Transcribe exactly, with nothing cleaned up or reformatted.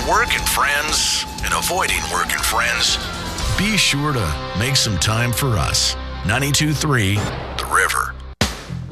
work and friends and avoiding work and friends, be sure to make some time for us. ninety-two point three The River.